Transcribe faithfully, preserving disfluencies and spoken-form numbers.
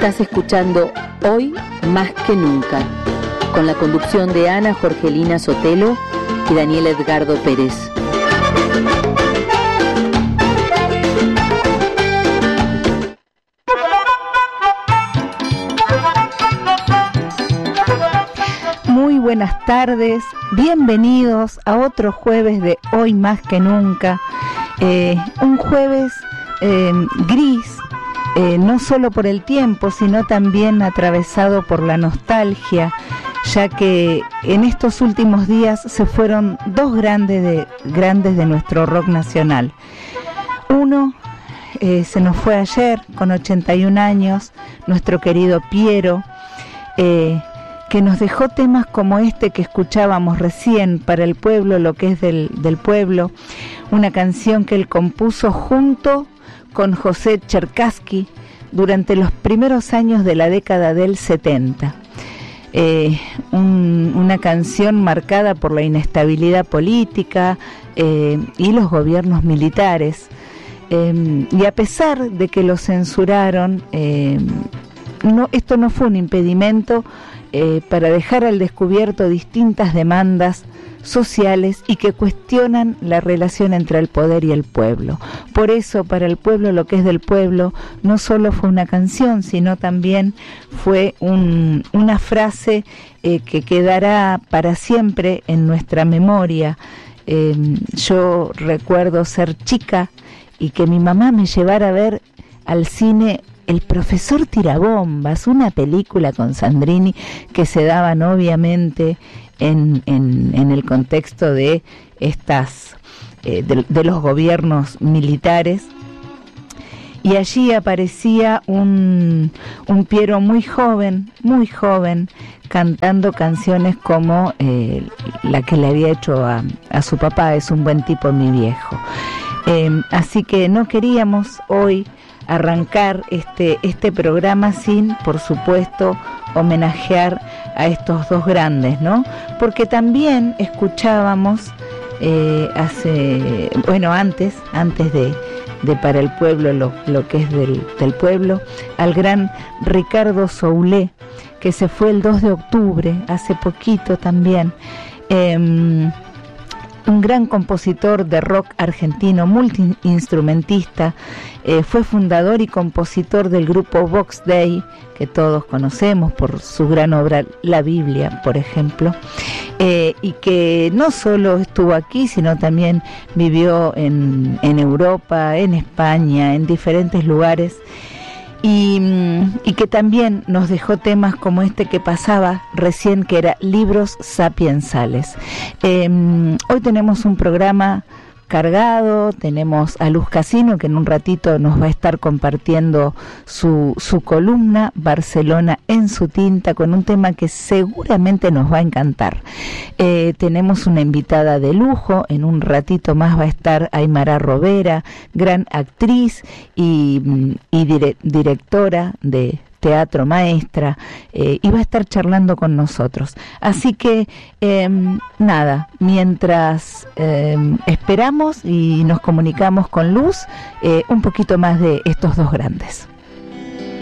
Estás escuchando Hoy Más que Nunca, con la conducción de Ana Jorgelina Sotelo y Daniel Edgardo Pérez. Muy buenas tardes, bienvenidos a otro jueves de Hoy Más que Nunca, eh, un jueves eh, gris, eh, no solo por el tiempo, sino también atravesado por la nostalgia, ya que en estos últimos días se fueron dos grandes de, grandes de nuestro rock nacional. Uno eh, se nos fue ayer con ochenta y un años, nuestro querido Piero, eh, que nos dejó temas como este que escuchábamos recién, Para el pueblo, lo que es del, del pueblo, una canción que él compuso junto con José Cherkassky durante los primeros años de la década del setenta. Eh, un, una canción marcada por la inestabilidad política eh, y los gobiernos militares. Eh, y a pesar de que lo censuraron, eh, no, esto no fue un impedimento Eh, para dejar al descubierto distintas demandas sociales y que cuestionan la relación entre el poder y el pueblo. Por eso, Para el pueblo, lo que es del pueblo, no solo fue una canción, sino también fue un, una frase eh, que quedará para siempre en nuestra memoria. Eh, yo recuerdo ser chica y que mi mamá me llevara a ver al cine El profesor Tirabombas, una película con Sandrini que se daban obviamente en, en, en el contexto de estas eh, de, de los gobiernos militares, y allí aparecía un, un Piero muy joven, muy joven, cantando canciones como eh, la que le había hecho a, a su papá, Es un buen tipo mi viejo. Eh, así que no queríamos hoy arrancar este, este programa sin, por supuesto, homenajear a estos dos grandes, ¿no? Porque también escuchábamos eh, hace, bueno, antes, antes de, de Para el pueblo, lo, lo que es del, del pueblo, al gran Ricardo Soule, que se fue el dos de octubre, hace poquito también. Eh, un gran compositor de rock argentino, multiinstrumentista, eh, fue fundador y compositor del grupo Vox Dei, que todos conocemos por su gran obra La Biblia, por ejemplo, eh, y que no solo estuvo aquí, sino también vivió en, en Europa, en España, en diferentes lugares, Y, y que también nos dejó temas como este que pasaba recién, que era Libros Sapiensales. Eh, hoy tenemos un programa cargado, tenemos a Luz Casino, que en un ratito nos va a estar compartiendo su, su columna Barcelona en su tinta, con un tema que seguramente nos va a encantar. Eh, tenemos una invitada de lujo, en un ratito más va a estar Aymara Rovera, gran actriz y, y dire, directora de teatro, maestra, eh, y va a estar charlando con nosotros. Así que, eh, nada, mientras eh, esperamos y nos comunicamos con Luz, eh, un poquito más de estos dos grandes.